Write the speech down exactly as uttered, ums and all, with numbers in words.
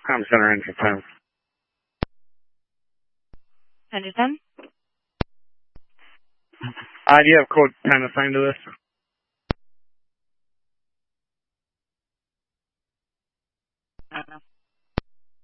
I'm center engine ten. Engine ten? Uh, do you have code ten assigned to this? I don't know.